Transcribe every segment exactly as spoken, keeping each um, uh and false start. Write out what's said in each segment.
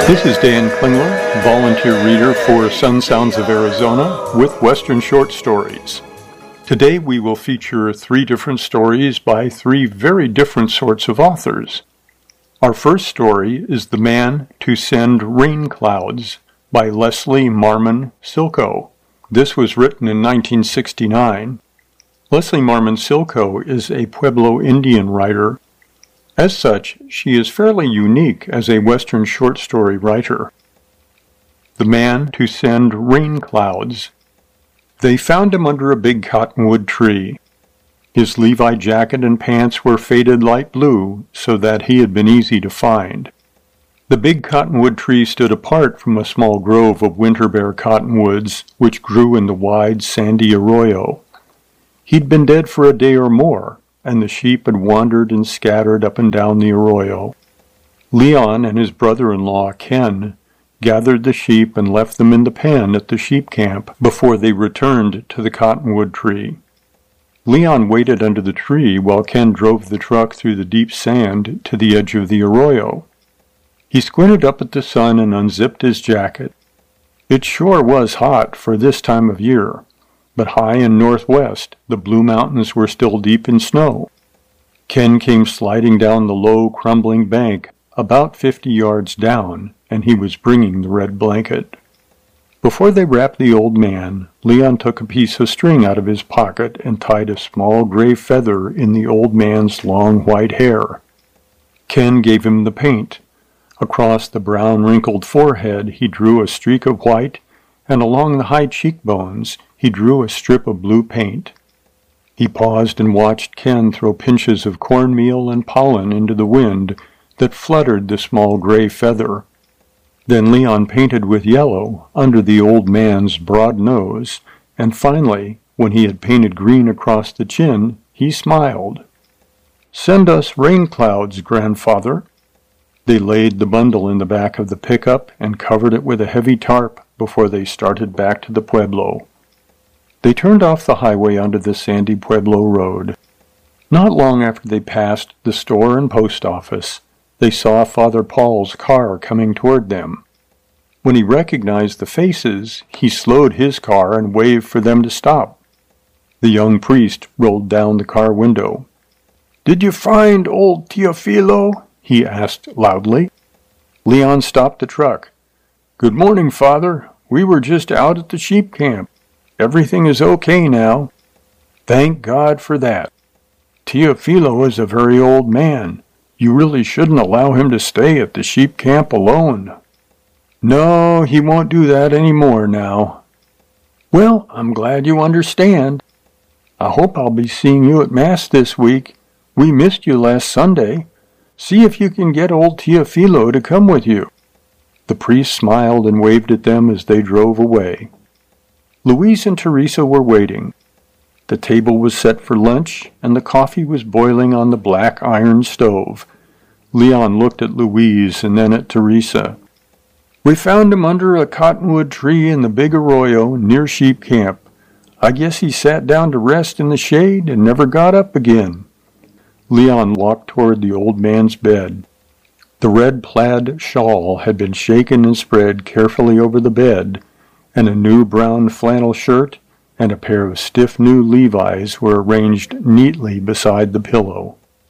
This is Dan Klingler, volunteer reader for Sun Sounds of Arizona with Western Short Stories. Today we will feature three different stories by three very different sorts of authors. Our first story is The Man to Send Rain Clouds by Leslie Marmon Silko. This was written in nineteen sixty-nine. Leslie Marmon Silko is a Pueblo Indian writer. As such, she is fairly unique as a Western short story writer. The Man to Send Rain Clouds. They found him under a big cottonwood tree. His Levi jacket and pants were faded light blue, so that he had been easy to find. The big cottonwood tree stood apart from a small grove of winter bear cottonwoods, which grew in the wide, sandy arroyo. He'd been dead for a day or more, and the sheep had wandered and scattered up and down the arroyo. Leon and his brother-in-law, Ken, gathered the sheep and left them in the pen at the sheep camp before they returned to the cottonwood tree. Leon waited under the tree while Ken drove the truck through the deep sand to the edge of the arroyo. He squinted up at the sun and unzipped his jacket. It sure was hot for this time of year, but high in northwest, the Blue Mountains were still deep in snow. Ken came sliding down the low, crumbling bank about fifty yards down, and he was bringing the red blanket. Before they wrapped the old man, Leon took a piece of string out of his pocket and tied a small gray feather in the old man's long white hair. Ken gave him the paint. Across the brown, wrinkled forehead he drew a streak of white, and along the high cheekbones he drew a strip of blue paint. He paused and watched Ken throw pinches of cornmeal and pollen into the wind that fluttered the small gray feather. Then Leon painted with yellow under the old man's broad nose, and finally, when he had painted green across the chin, he smiled. "Send us rain clouds, grandfather." They laid the bundle in the back of the pickup and covered it with a heavy tarp before they started back to the Pueblo. They turned off the highway onto the sandy Pueblo road. Not long after they passed the store and post office, they saw Father Paul's car coming toward them. When he recognized the faces, he slowed his car and waved for them to stop. The young priest rolled down the car window. "Did you find old Teofilo?" he asked loudly. Leon stopped the truck. "Good morning, Father. We were just out at the sheep camp. Everything is okay now." "Thank God for that. Teofilo is a very old man. You really shouldn't allow him to stay at the sheep camp alone." "No, he won't do that any more now." "Well, I'm glad you understand. I hope I'll be seeing you at Mass this week. We missed you last Sunday. See if you can get old Teofilo to come with you." The priest smiled and waved at them as they drove away. Louise and Teresa were waiting. The table was set for lunch, and the coffee was boiling on the black iron stove. Leon looked at Louise and then at Teresa. "We found him under a cottonwood tree in the big arroyo near sheep camp. I guess he sat down to rest in the shade and never got up again." Leon walked toward the old man's bed. The red plaid shawl had been shaken and spread carefully over the bed, and a new brown flannel shirt and a pair of stiff new Levi's were arranged neatly beside the pillow.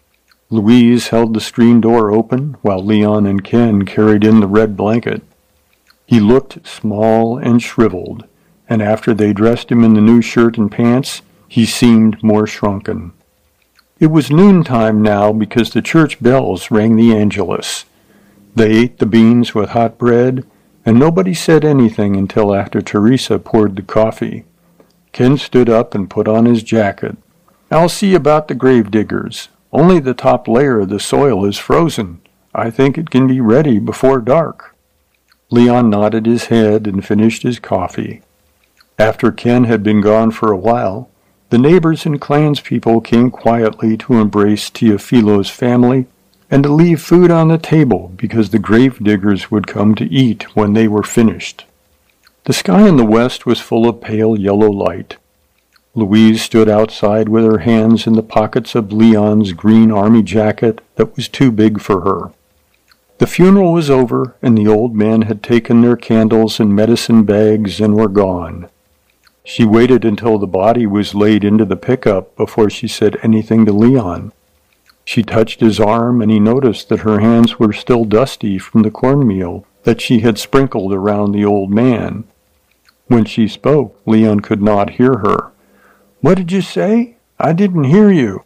Louise held the screen door open while Leon and Ken carried in the red blanket. He looked small and shriveled, and after they dressed him in the new shirt and pants, he seemed more shrunken. It was noontime now because the church bells rang the Angelus. They ate the beans with hot bread, and nobody said anything until after Teresa poured the coffee. Ken stood up and put on his jacket. "I'll see about the grave diggers. Only the top layer of the soil is frozen. I think it can be ready before dark." Leon nodded his head and finished his coffee. After Ken had been gone for a while, the neighbors and clanspeople came quietly to embrace Teofilo's family and to leave food on the table because the grave diggers would come to eat when they were finished. The sky in the west was full of pale yellow light. Louise stood outside with her hands in the pockets of Leon's green army jacket that was too big for her. The funeral was over, and the old men had taken their candles and medicine bags and were gone. She waited until the body was laid into the pickup before she said anything to Leon. She touched his arm, and he noticed that her hands were still dusty from the cornmeal that she had sprinkled around the old man. When she spoke, Leon could not hear her. "What did you say? I didn't hear you."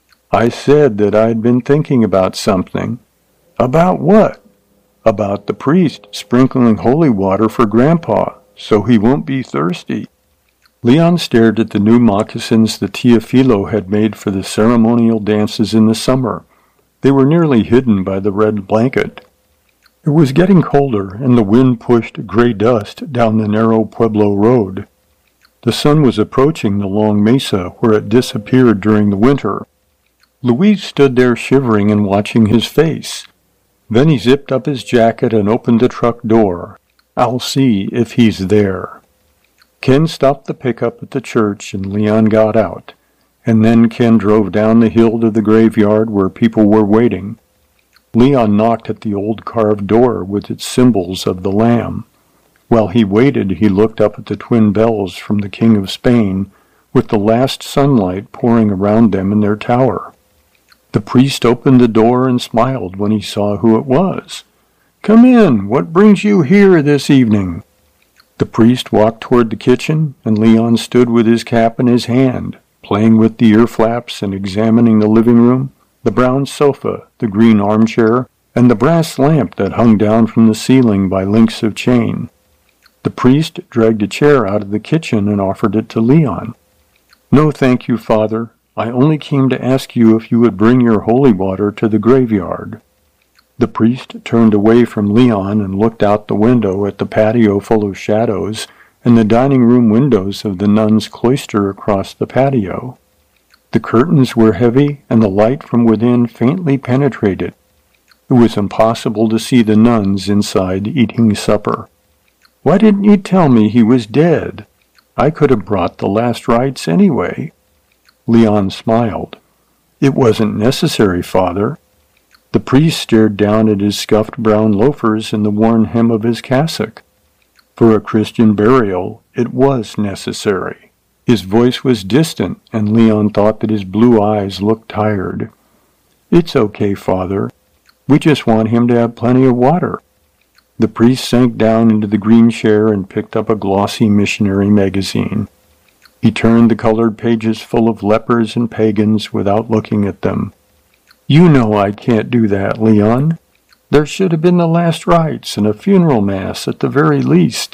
"I said that I'd been thinking about something." "About what?" "About the priest sprinkling holy water for Grandpa, so he won't be thirsty." Leon stared at the new moccasins that Teofilo had made for the ceremonial dances in the summer. They were nearly hidden by the red blanket. It was getting colder, and the wind pushed gray dust down the narrow Pueblo road. The sun was approaching the long mesa where it disappeared during the winter. Luis stood there shivering and watching his face. Then he zipped up his jacket and opened the truck door. "I'll see if he's there." Ken stopped the pickup at the church, and Leon got out. And then Ken drove down the hill to the graveyard where people were waiting. Leon knocked at the old carved door with its symbols of the lamb. While he waited, he looked up at the twin bells from the King of Spain, with the last sunlight pouring around them in their tower. The priest opened the door and smiled when he saw who it was. "Come in. What brings you here this evening?" The priest walked toward the kitchen, and Leon stood with his cap in his hand, playing with the ear flaps and examining the living room, the brown sofa, the green armchair, and the brass lamp that hung down from the ceiling by links of chain. The priest dragged a chair out of the kitchen and offered it to Leon. "No, thank you, Father. I only came to ask you if you would bring your holy water to the graveyard." The priest turned away from Leon and looked out the window at the patio full of shadows and the dining room windows of the nuns' cloister across the patio. The curtains were heavy, and the light from within faintly penetrated. It was impossible to see the nuns inside eating supper. "Why didn't you tell me he was dead? I could have brought the last rites anyway." Leon smiled. "It wasn't necessary, Father." The priest stared down at his scuffed brown loafers and the worn hem of his cassock. For a Christian burial, it was necessary. His voice was distant, and Leon thought that his blue eyes looked tired. "It's okay, Father. We just want him to have plenty of water." The priest sank down into the green chair and picked up a glossy missionary magazine. He turned the colored pages full of lepers and pagans without looking at them. "You know I can't do that, Leon. There should have been the last rites and a funeral mass at the very least."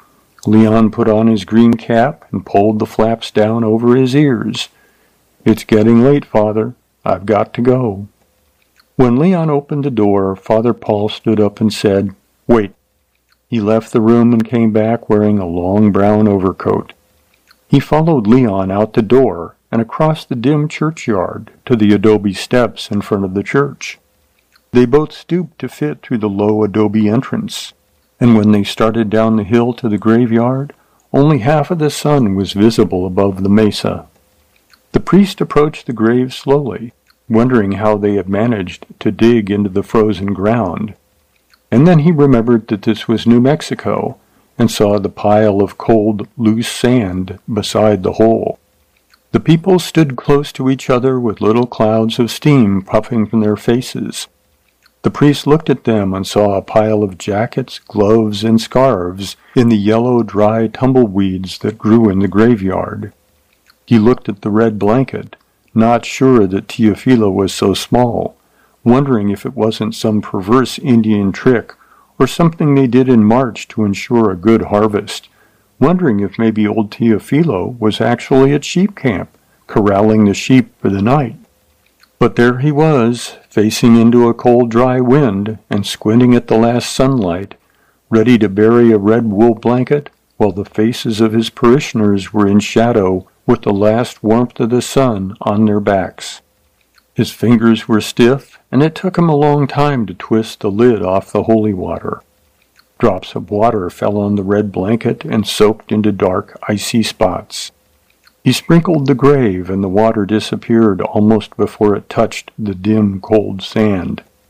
Leon put on his green cap and pulled the flaps down over his ears. "It's getting late, Father. I've got to go." When Leon opened the door, Father Paul stood up and said, "Wait." He left the room and came back wearing a long brown overcoat. He followed Leon out the door and across the dim churchyard to the adobe steps in front of the church. They both stooped to fit through the low adobe entrance, and when they started down the hill to the graveyard, only half of the sun was visible above the mesa. The priest approached the grave slowly, wondering how they had managed to dig into the frozen ground. And then he remembered that this was New Mexico, and saw the pile of cold, loose sand beside the hole. The people stood close to each other with little clouds of steam puffing from their faces. The priest looked at them and saw a pile of jackets, gloves, and scarves in the yellow, dry tumbleweeds that grew in the graveyard. He looked at the red blanket, not sure that Teofilo was so small, wondering if it wasn't some perverse Indian trick or something they did in March to ensure a good harvest, wondering if maybe old Teofilo was actually at sheep camp, corralling the sheep for the night. But there he was, facing into a cold, dry wind and squinting at the last sunlight, ready to bury a red wool blanket while the faces of his parishioners were in shadow with the last warmth of the sun on their backs. His fingers were stiff, and it took him a long time to twist the lid off the holy water. Drops of water fell on the red blanket and soaked into dark, icy spots. He sprinkled the grave, and the water disappeared almost before it touched the dim, cold sand.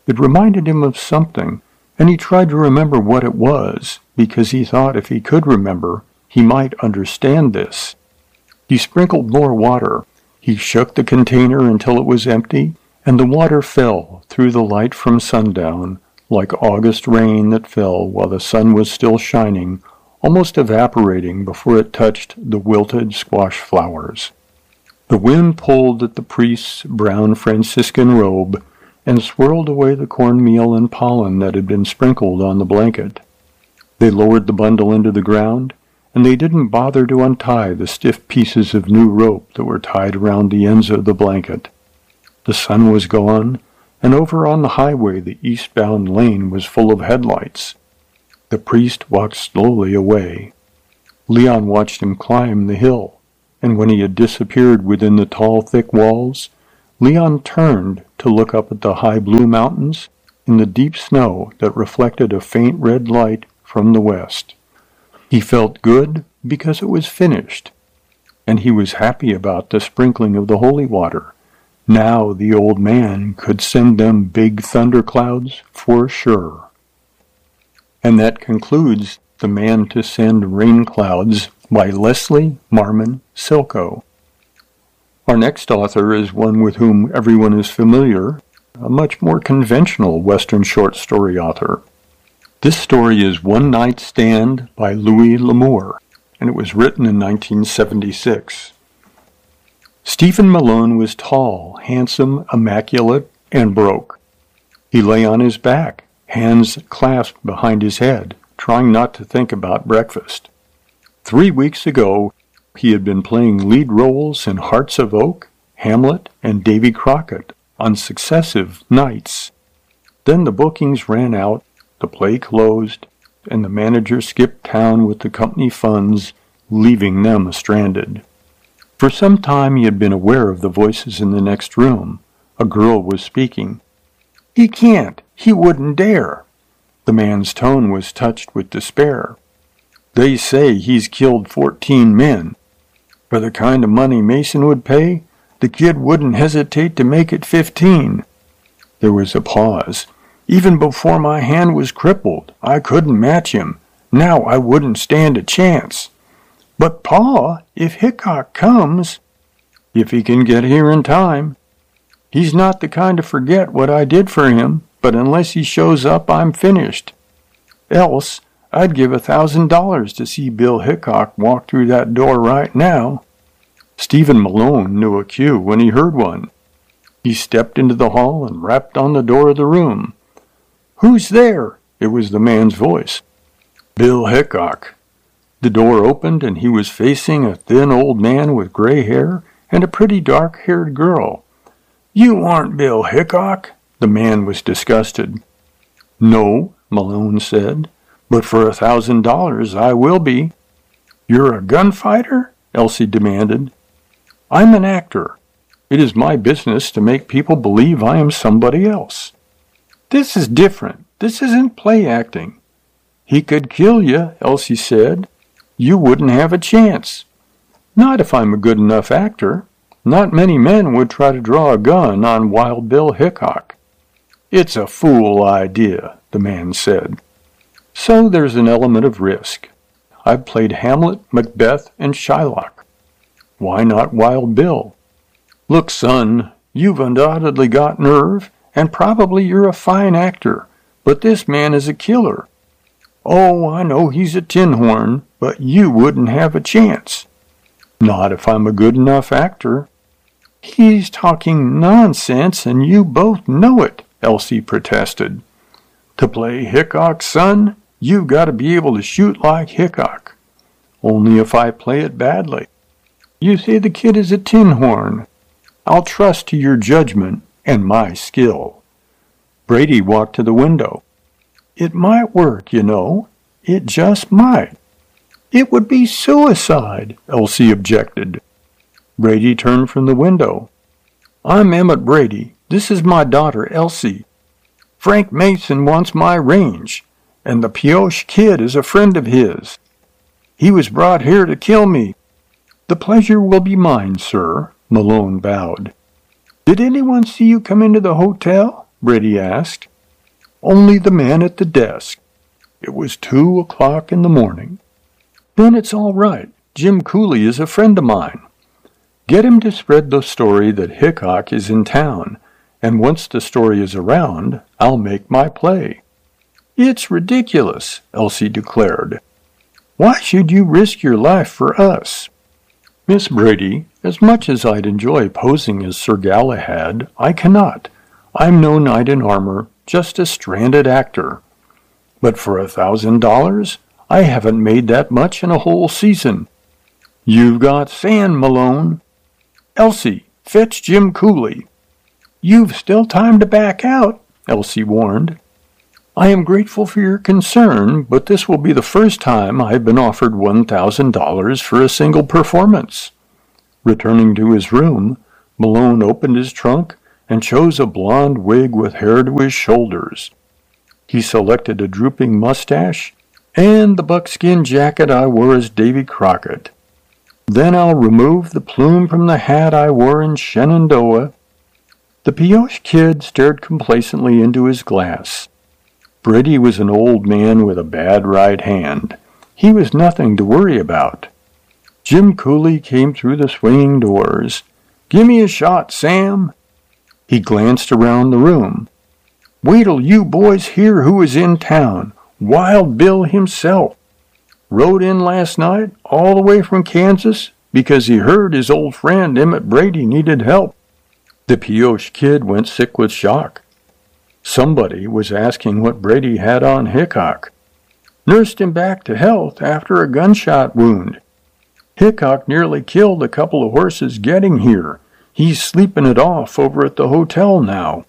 It reminded him of something, and he tried to remember what it was, because he thought if he could remember, he might understand this. He sprinkled more water. He shook the container until it was empty, and the water fell through the light from sundown, like August rain that fell while the sun was still shining, almost evaporating before it touched the wilted squash flowers. The wind pulled at the priest's brown Franciscan robe and swirled away the cornmeal and pollen that had been sprinkled on the blanket. They lowered the bundle into the ground, and they didn't bother to untie the stiff pieces of new rope that were tied around the ends of the blanket. The sun was gone, and over on the highway the eastbound lane was full of headlights. The priest walked slowly away. Leon watched him climb the hill, and when he had disappeared within the tall, thick walls, Leon turned to look up at the high blue mountains in the deep snow that reflected a faint red light from the west. He felt good because it was finished, and he was happy about the sprinkling of the holy water. Now the old man could send them big thunderclouds for sure. And that concludes The Man to Send Rain Clouds by Leslie Marmon Silko. Our next author is one with whom everyone is familiar, a much more conventional Western short story author. This story is One Night Stand by Louis L'Amour, and it was written in nineteen seventy-six. Stephen Malone was tall, handsome, immaculate, and broke. He lay on his back, hands clasped behind his head, trying not to think about breakfast. Three weeks ago, he had been playing lead roles in Hearts of Oak, Hamlet, and Davy Crockett on successive nights. Then the bookings ran out, the play closed, and the manager skipped town with the company funds, leaving them stranded. For some time he had been aware of the voices in the next room. A girl was speaking. "He can't. He wouldn't dare." The man's tone was touched with despair. "They say he's killed fourteen men. For the kind of money Mason would pay, the kid wouldn't hesitate to make it fifteen." There was a pause. "Even before my hand was crippled, I couldn't match him. Now I wouldn't stand a chance." "But, Pa, if Hickok comes—" "If he can get here in time. He's not the kind to forget what I did for him, but unless he shows up, I'm finished. Else, I'd give a thousand dollars to see Bill Hickok walk through that door right now." Stephen Malone knew a cue when he heard one. He stepped into the hall and rapped on the door of the room. "Who's there?" It was the man's voice. "Bill Hickok." The door opened, and he was facing a thin old man with gray hair and a pretty dark-haired girl. "You aren't Bill Hickok?" The man was disgusted. "No," Malone said, "but for a thousand dollars I will be." "You're a gunfighter?" Elsie demanded. "I'm an actor. It is my business to make people believe I am somebody else." "This is different. This isn't play acting." "He could kill you," Elsie said. "You wouldn't have a chance." "Not if I'm a good enough actor. Not many men would try to draw a gun on Wild Bill Hickok." "It's a fool idea," the man said. "So there's an element of risk. I've played Hamlet, Macbeth, and Shylock. Why not Wild Bill? Look, son, you've undoubtedly got nerve, and probably you're a fine actor, but this man is a killer. Oh, I know he's a tin horn, but you wouldn't have a chance." "Not if I'm a good enough actor." "He's talking nonsense, and you both know it," Elsie protested. "To play Hickok's son, you've got to be able to shoot like Hickok." "Only if I play it badly." "You say the kid is a tin horn. I'll trust to your judgment and my skill." Brady walked to the window. "It might work, you know. It just might." "It would be suicide," Elsie objected. Brady turned from the window. "I'm Emmett Brady. This is my daughter, Elsie. Frank Mason wants my range, and the Pioche kid is a friend of his. He was brought here to kill me." "The pleasure will be mine, sir," Malone bowed. "Did anyone see you come into the hotel?" Brady asked. only the man at the desk. It was two o'clock in the morning. Then it's all right. Jim Cooley is a friend of mine. Get him to spread the story that Hickok is in town, and once the story is around, I'll make my play." "It's ridiculous," Elsie declared. "Why should you risk your life for us?" "Miss Brady, as much as I'd enjoy posing as Sir Galahad, I cannot. I'm no knight in armor, just a stranded actor. But for a thousand dollars, I haven't made that much in a whole season. You've got sand, Malone. Elsie, fetch Jim Cooley." "You've still time to back out," Elsie warned. "I am grateful for your concern, but this will be the first time I've been offered one thousand dollars for a single performance." Returning to his room, Malone opened his trunk and chose a blonde wig with hair to his shoulders. He selected a drooping mustache and the buckskin jacket I wore as Davy Crockett. "Then I'll remove the plume from the hat I wore in Shenandoah." The Pioche Kid stared complacently into his glass. Brady was an old man with a bad right hand. He was nothing to worry about. Jim Cooley came through the swinging doors. "Gimme a shot, Sam." He glanced around the room. "Wait'll you boys hear who is in town. Wild Bill himself. Rode in last night, all the way from Kansas, because he heard his old friend Emmett Brady needed help." The Pioche Kid went sick with shock. Somebody was asking what Brady had on Hickok. "Nursed him back to health after a gunshot wound. Hickok nearly killed a couple of horses getting here. He's sleeping it off over at the hotel now."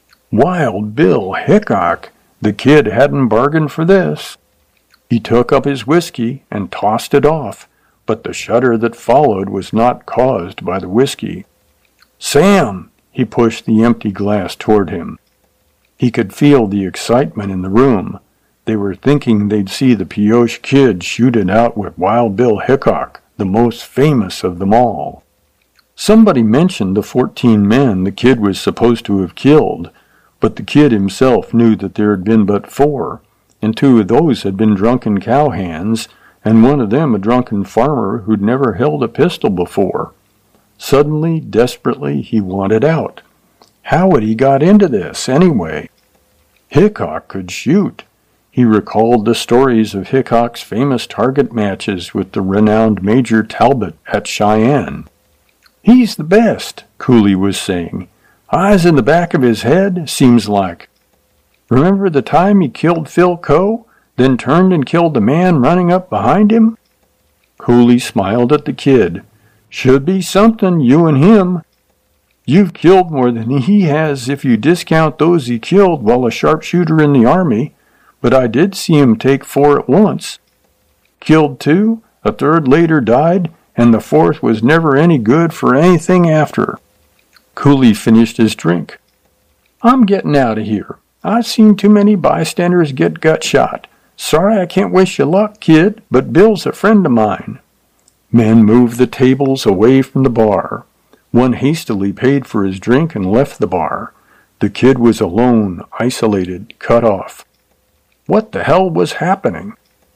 Wild Bill Hickok! The kid hadn't bargained for this. He took up his whiskey and tossed it off, but the shudder that followed was not caused by the whiskey. "Sam!" He pushed the empty glass toward him. He could feel the excitement in the room. They were thinking they'd see the Pioche Kid shoot it out with Wild Bill Hickok, the most famous of them all. Somebody mentioned the fourteen men the kid was supposed to have killed, but the kid himself knew that there had been but four, and two of those had been drunken cowhands, and one of them a drunken farmer who'd never held a pistol before. Suddenly, desperately, he wanted out. How had he got into this, anyway? Hickok could shoot. He recalled the stories of Hickok's famous target matches with the renowned Major Talbot at Cheyenne. "He's the best," Cooley was saying. "Eyes in the back of his head, seems like. Remember the time he killed Phil Coe, then turned and killed the man running up behind him?" Cooley smiled at the kid. "Should be something, you and him. You've killed more than he has if you discount those he killed while a sharpshooter in the army, but I did see him take four at once. Killed two, a third later died, and the fourth was never any good for anything after." Cooley finished his drink. "I'm getting out of here. I've seen too many bystanders get gut shot. Sorry I can't wish you luck, kid, but Bill's a friend of mine." Men moved the tables away from the bar. One hastily paid for his drink and left the bar. The kid was alone, isolated, cut off. What the hell was happening?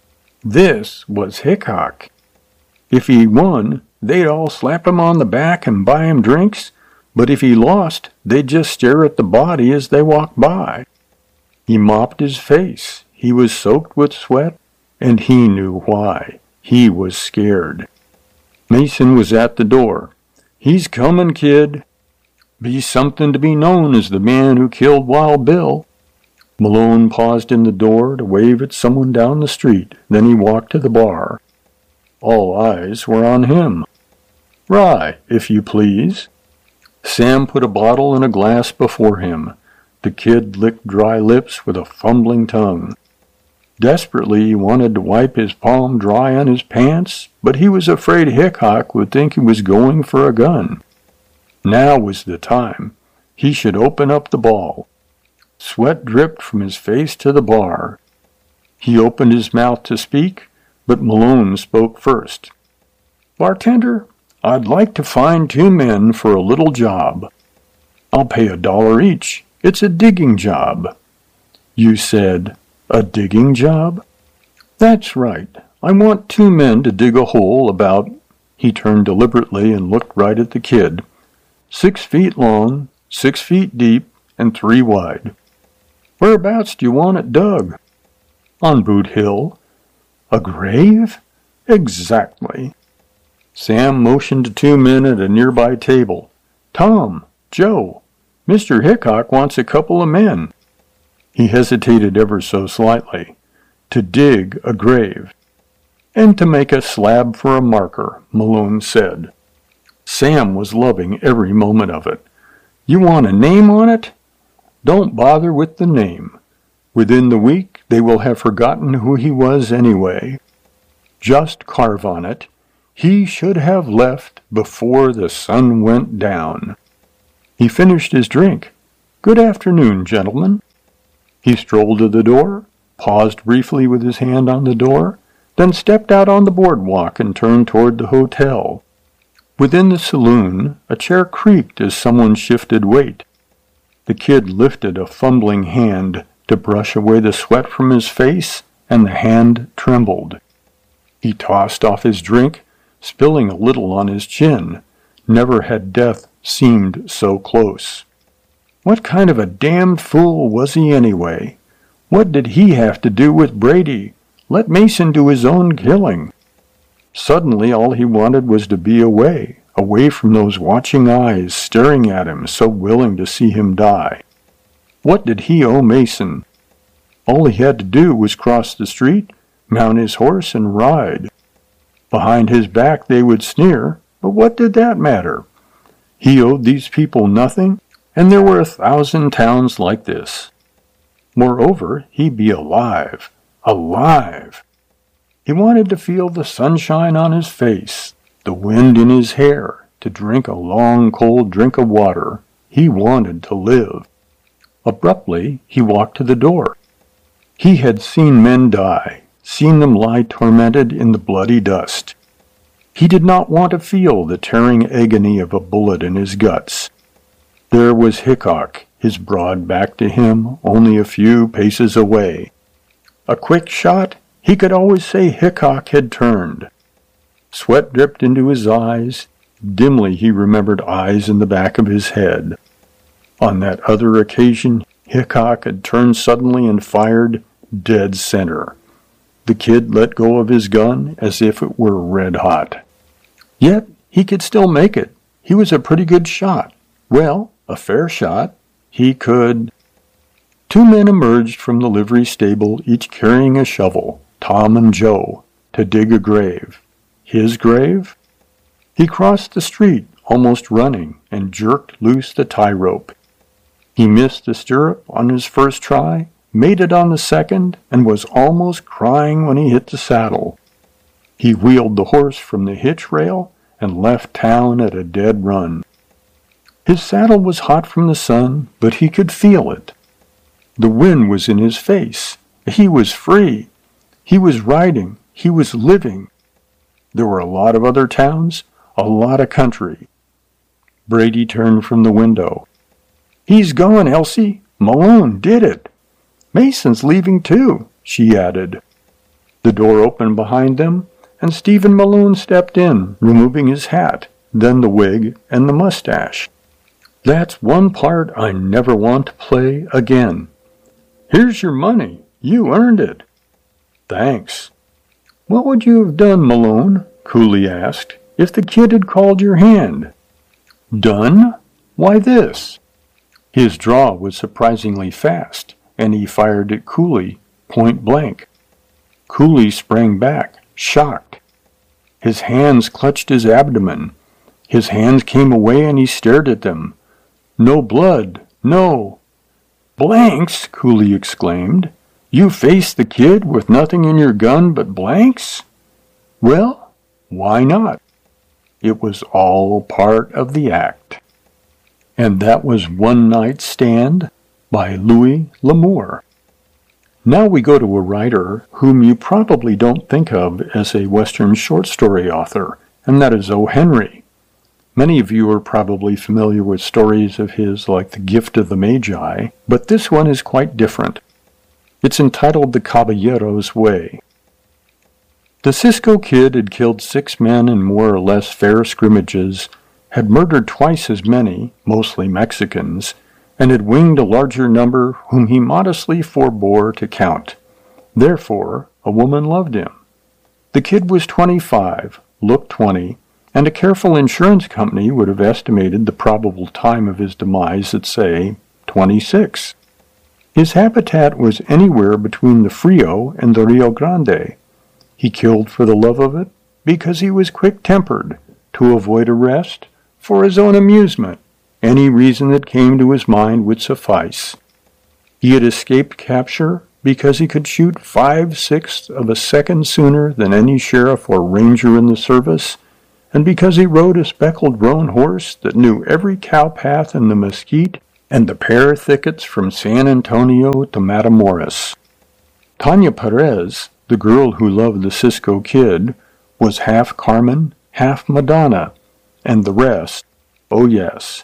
This was Hickok. If he won, they'd all slap him on the back and buy him drinks, but if he lost, they'd just stare at the body as they walked by. He mopped his face. He was soaked with sweat, and he knew why. He was scared. Mason was at the door. "He's coming, kid." Be something to be known as the man who killed Wild Bill. Malone paused in the door to wave at someone down the street. Then he walked to the bar. All eyes were on him. "Rye, if you please." Sam put a bottle and a glass before him. The kid licked dry lips with a fumbling tongue. Desperately he wanted to wipe his palm dry on his pants, but he was afraid Hickok would think he was going for a gun. Now was the time. He should open up the ball. Sweat dripped from his face to the bar. He opened his mouth to speak, but Malone spoke first. "Bartender, I'd like to find two men for a little job. I'll pay a dollar each. It's a digging job." You said, a digging job? That's right. I want two men to dig a hole about, he turned deliberately and looked right at the kid, six feet long, six feet deep, and three wide. Whereabouts do you want it dug? On Boot Hill. A grave? Exactly. Sam motioned to two men at a nearby table. Tom, Joe, Mister Hickok wants a couple of men. He hesitated ever so slightly. To dig a grave. And to make a slab for a marker, Malone said. Sam was loving every moment of it. You want a name on it? Don't bother with the name. Within the week, they will have forgotten who he was anyway. Just carve on it, he should have left before the sun went down. He finished his drink. Good afternoon, gentlemen. He strolled to the door, paused briefly with his hand on the door, then stepped out on the boardwalk and turned toward the hotel. Within the saloon, a chair creaked as someone shifted weight. The kid lifted a fumbling hand to brush away the sweat from his face, and the hand trembled. He tossed off his drink, spilling a little on his chin. Never had death seemed so close. What kind of a damned fool was he anyway? What did he have to do with Brady? Let Mason do his own killing. Suddenly all he wanted was to be away, away from those watching eyes staring at him, so willing to see him die. What did he owe Mason? All he had to do was cross the street, mount his horse, and ride. Behind his back they would sneer, but what did that matter? He owed these people nothing, and there were a thousand towns like this. Moreover, he'd be alive. Alive! He wanted to feel the sunshine on his face, the wind in his hair, to drink a long, cold drink of water. He wanted to live. Abruptly, he walked to the door. He had seen men die, seen them lie tormented in the bloody dust. He did not want to feel the tearing agony of a bullet in his guts. There was Hickok, his broad back to him, only a few paces away. A quick shot, he could always say Hickok had turned. Sweat dripped into his eyes. Dimly he remembered eyes in the back of his head. On that other occasion, Hickok had turned suddenly and fired dead center. The kid let go of his gun as if it were red hot. Yet he could still make it. He was a pretty good shot. Well, a fair shot. He could... Two men emerged from the livery stable, each carrying a shovel, Tom and Joe, to dig a grave. His grave? He crossed the street, almost running, and jerked loose the tie rope. He missed the stirrup on his first try, made it on the second, and was almost crying when he hit the saddle. He wheeled the horse from the hitch rail and left town at a dead run. His saddle was hot from the sun, but he could feel it. The wind was in his face. He was free. He was riding. He was living. There were a lot of other towns, a lot of country. Brady turned from the window. He's going, Elsie. Malone did it. Mason's leaving too, she added. The door opened behind them, and Stephen Malone stepped in, removing his hat, then the wig and the mustache. That's one part I never want to play again. Here's your money. You earned it. Thanks. What would you have done, Malone, Cooley asked, if the kid had called your hand? Done? Why this? His draw was surprisingly fast, and he fired at Cooley, point blank. Cooley sprang back, shocked. His hands clutched his abdomen. His hands came away and he stared at them. No blood, no. Blanks, Cooley exclaimed. You faced the kid with nothing in your gun but blanks? Well, why not? It was all part of the act. And that was One Night Stand by Louis L'Amour. Now we go to a writer whom you probably don't think of as a Western short story author, and that is O. Henry. Many of you are probably familiar with stories of his like The Gift of the Magi, but this one is quite different. It's entitled The Caballero's Way. The Cisco Kid had killed six men in more or less fair scrimmages, had murdered twice as many, mostly Mexicans, and had winged a larger number whom he modestly forbore to count. Therefore, a woman loved him. The kid was twenty-five, looked twenty, and a careful insurance company would have estimated the probable time of his demise at, say, twenty-six. His habitat was anywhere between the Frio and the Rio Grande. He killed for the love of it, because he was quick-tempered, to avoid arrest, for his own amusement. Any reason that came to his mind would suffice. He had escaped capture because he could shoot five-sixths of a second sooner than any sheriff or ranger in the service, and because he rode a speckled roan horse that knew every cow path in the Mesquite and the pear thickets from San Antonio to Matamoros. Tanya Perez, the girl who loved the Cisco Kid, was half Carmen, half Madonna, and the rest, oh yes.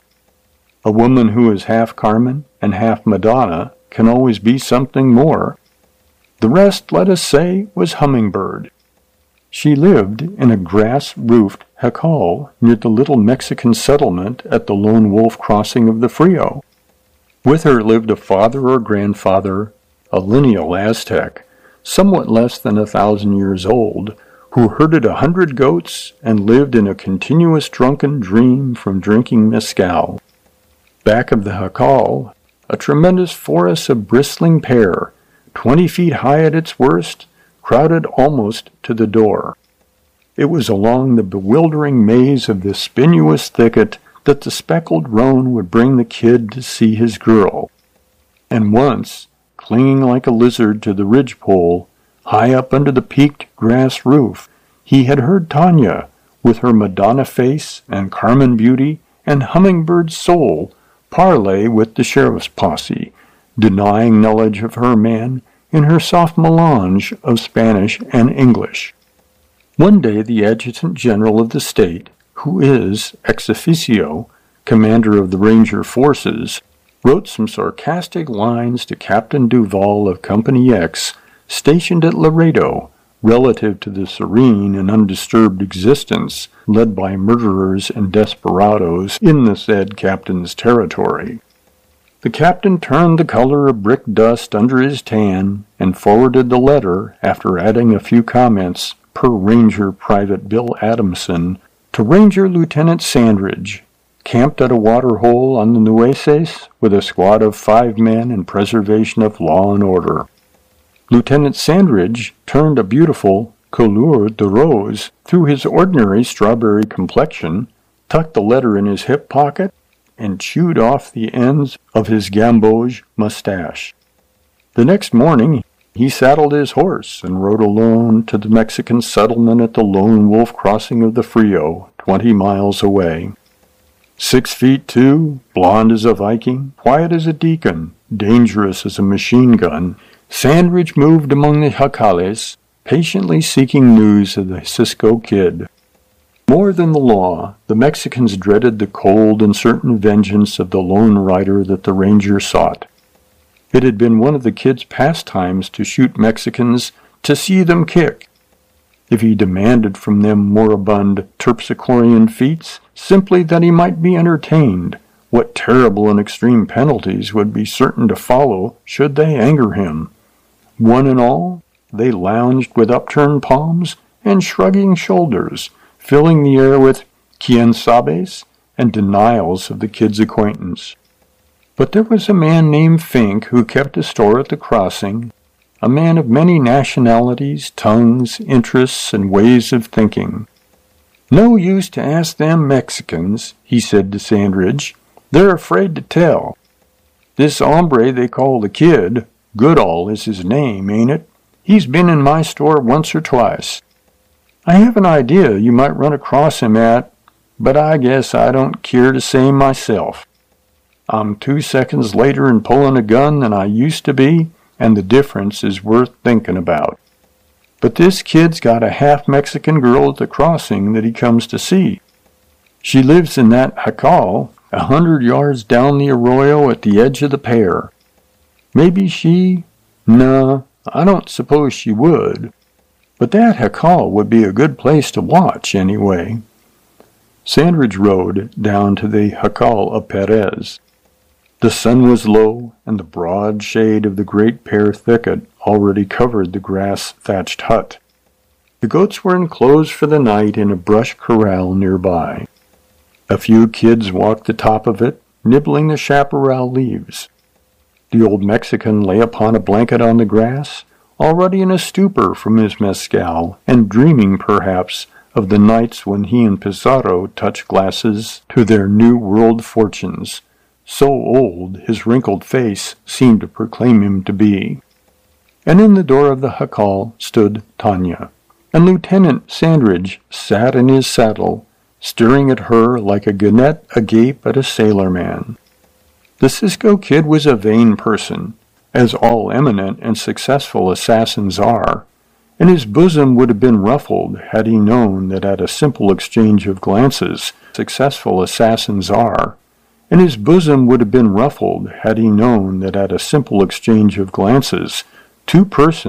A woman who is half Carmen and half Madonna can always be something more. The rest, let us say, was Hummingbird. She lived in a grass-roofed jacal near the little Mexican settlement at the Lone Wolf crossing of the Frio. With her lived a father or grandfather, a lineal Aztec, somewhat less than a thousand years old, who herded a hundred goats and lived in a continuous drunken dream from drinking mezcal. Back of the jacal, a tremendous forest of bristling pear, twenty feet high at its worst, crowded almost to the door. It was along the bewildering maze of this spinuous thicket that the speckled roan would bring the kid to see his girl. And once, clinging like a lizard to the ridgepole, high up under the peaked grass roof, he had heard Tanya, with her Madonna face and Carmen beauty and Hummingbird soul, parley with the sheriff's posse, denying knowledge of her man in her soft melange of Spanish and English. One day the adjutant general of the state, who is, ex officio, commander of the Ranger forces, wrote some sarcastic lines to Captain Duval of Company X, stationed at Laredo, relative to the serene and undisturbed existence led by murderers and desperadoes in the said captain's territory. The captain turned the color of brick dust under his tan and forwarded the letter, after adding a few comments per Ranger Private Bill Adamson, to Ranger Lieutenant Sandridge, camped at a water hole on the Nueces with a squad of five men in preservation of law and order. Lieutenant Sandridge turned a beautiful couleur de rose through his ordinary strawberry complexion, tucked the letter in his hip pocket, and chewed off the ends of his gamboge mustache. The next morning he saddled his horse and rode alone to the Mexican settlement at the Lone Wolf crossing of the Frio, twenty miles away. Six feet two, blond as a Viking, quiet as a deacon, dangerous as a machine gun, Sandridge moved among the jacales, patiently seeking news of the Cisco Kid. More than the law, the Mexicans dreaded the cold and certain vengeance of the lone rider that the ranger sought. It had been one of the Kid's pastimes to shoot Mexicans to see them kick. If he demanded from them moribund terpsichorean feats, simply that he might be entertained, what terrible and extreme penalties would be certain to follow should they anger him. One and all, they lounged with upturned palms and shrugging shoulders, filling the air with quien sabes and denials of the Kid's acquaintance. But there was a man named Fink who kept a store at the crossing, a man of many nationalities, tongues, interests, and ways of thinking. "No use to ask them Mexicans," he said to Sandridge. "They're afraid to tell. This hombre they call the Kid, Goodall is his name, ain't it? He's been in my store once or twice. I have an idea you might run across him at, but I guess I don't care to say myself. I'm two seconds later in pulling a gun than I used to be, and the difference is worth thinking about. But this Kid's got a half-Mexican girl at the crossing that he comes to see. She lives in that jacal, a hundred yards down the arroyo at the edge of the pear. Maybe she, "No, I don't suppose she would. But that jacal would be a good place to watch, anyway." Sandridge rode down to the jacal of Perez. The sun was low, and the broad shade of the great pear thicket already covered the grass-thatched hut. The goats were enclosed for the night in a brush corral nearby. A few kids walked the top of it, nibbling the chaparral leaves. The old Mexican lay upon a blanket on the grass, already in a stupor from his mezcal, and dreaming, perhaps, of the nights when he and Pizarro touched glasses to their new world fortunes, so old his wrinkled face seemed to proclaim him to be. And in the door of the jacal stood Tanya, and Lieutenant Sandridge sat in his saddle, staring at her like a gannet agape at a sailor-man. The Cisco Kid was a vain person, as all eminent and successful assassins are, and his bosom would have been ruffled had he known that at a simple exchange of glances successful assassins are, and his bosom would have been ruffled had he known that at a simple exchange of glances two persons